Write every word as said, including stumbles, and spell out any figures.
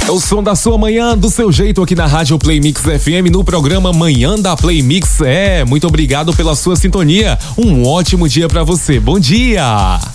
É o som da sua manhã, do seu jeito, aqui na Rádio Play Mix F M, no programa Manhã da Play Mix. É, muito obrigado pela sua sintonia. Um ótimo dia pra você. Bom dia!